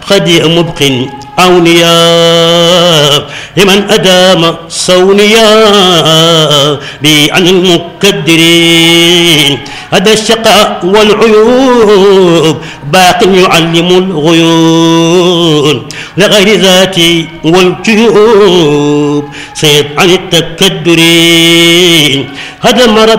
خديع مبق أولياء لمن أدام صونيا بي عن المكدرين هذا الشقاء والعيوب باق يعلم الغيوب لغير ذاتي والجيوب صيد عن التكدرين هذا مرض